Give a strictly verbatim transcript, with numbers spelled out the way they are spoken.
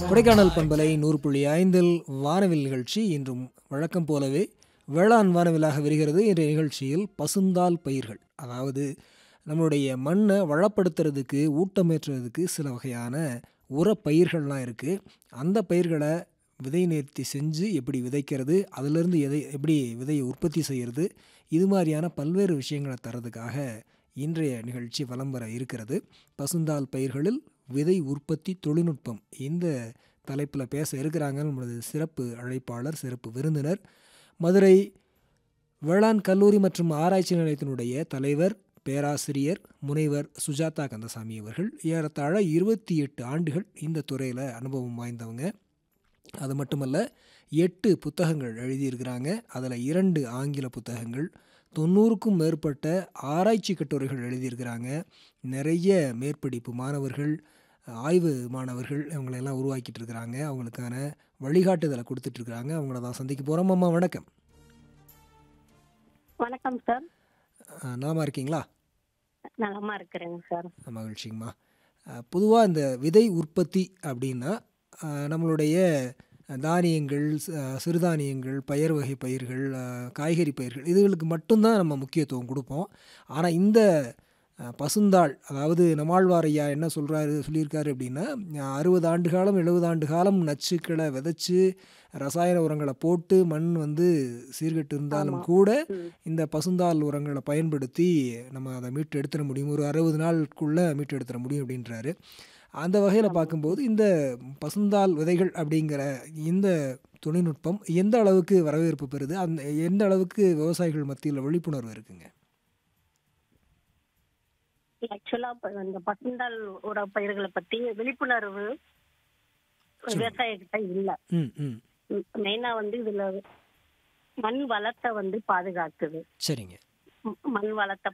கொடைக்கானல் பண்பலை நூறு புள்ளி ஐந்தில் வானவில் நிகழ்ச்சி இன்றும் வழக்கம் போலவே வேளாண் வானவிலாக வருகிறது. இன்றைய நிகழ்ச்சியில் பசுந்தாள் பயிர்கள், அதாவது நம்மளுடைய மண்ணை வளப்படுத்துறதுக்கு ஊட்டமேற்றுறதுக்கு சில வகையான உர பயிர்கள்லாம் இருக்குது. அந்த பயிர்களை விதை நேர்த்தி செஞ்சு எப்படி விதைக்கிறது, அதிலிருந்து எதை எப்படி விதையை உற்பத்தி செய்கிறது, இது மாதிரியான பல்வேறு விஷயங்களை தரதுக்காக இன்றைய நிகழ்ச்சி வலம் வர இருக்கிறது. பசுந்தாள் பயிர்களில் விதை உற்பத்தி தொழில்நுட்பம், இந்த தலைப்பில் பேச இருக்கிறாங்க நம்மளது சிறப்பு அழைப்பாளர், சிறப்பு விருந்தினர், மதுரை வேளாண் கல்லூரி மற்றும் ஆராய்ச்சி நிலையத்தினுடைய தலைவர் பேராசிரியர் முனைவர் சுஜாதா கந்தசாமி அவர்கள். ஏறத்தாழ இருபத்தி எட்டு ஆண்டுகள் இந்த துறையில் அனுபவம் வாய்ந்தவங்க. அது மட்டுமல்ல, எட்டு புத்தகங்கள் எழுதியிருக்கிறாங்க. அதில் இரண்டு ஆங்கில புத்தகங்கள், தொண்ணூறுக்கும் மேற்பட்ட ஆராய்ச்சி கட்டுரைகள் எழுதியிருக்கிறாங்க. நிறைய மேற்படிப்பு மாணவர்கள், ஆய்வு மாணவர்கள் இவங்களெல்லாம் உருவாக்கிட்டு இருக்கிறாங்க. அவங்களுக்கான வழிகாட்டுதலை கொடுத்துட்ருக்குறாங்க. அவங்கள தான் சந்திக்க போகிறோம். அம்மா வணக்கம். வணக்கம் சார். நலமா இருக்கீங்களா? நலமா இருக்கிறேங்க சார். மகிழ்ச்சிங்கம்மா. பொதுவாக இந்த விதை உற்பத்தி அப்படின்னா நம்மளுடைய தானியங்கள், சிறுதானியங்கள், பயர் வகை பயிர்கள், காய்கறி பயிர்கள், இதுகளுக்கு மட்டும்தான் நம்ம முக்கியத்துவம் கொடுப்போம். ஆனால் இந்த பசுந்தாள், அதாவது நம்மாழ்வார் ஐயா என்ன சொல்கிறாரு சொல்லியிருக்காரு அப்படின்னா, அறுபது ஆண்டு காலம் எழுபது ஆண்டு காலம் நச்சுக்களை விதைச்சு ரசாயன உரங்களை போட்டு மண் வந்து சீர்கெட்டு இருந்தாலும் கூட இந்த பசுந்தாள் உரங்களை பயன்படுத்தி நம்ம அதை மீட்டு எடுத்துட முடியும், ஒரு அறுபது நாளுக்குள்ளே மீட்டு எடுத்துட முடியும் அப்படின்றாரு. அந்த வகையில் பார்க்கும்போது இந்த பசுந்தாள் விதைகள் அப்படிங்கிற இந்த தொழில்நுட்பம் எந்த அளவுக்கு வரவேற்பு பெறுது, அந்த எந்த அளவுக்கு விவசாயிகள் மத்தியில் விழிப்புணர்வு இருக்குங்க? ஆக்சுவலா இந்த பசுந்தாள் உர பயிர்களை பத்தி விழிப்புணர்வு விவசாயிகிட்ட இல்ல. மெயினா வந்து இதுல மண் வளத்தை வந்து பாதுகாக்குது. சரிங்க. மண் வளத்தை